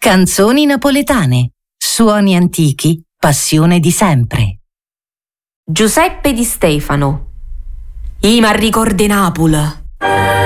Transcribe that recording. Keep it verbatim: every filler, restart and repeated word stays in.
Canzoni napoletane, suoni antichi, passione di sempre. Giuseppe Di Stefano. I m'arricordi Napoli.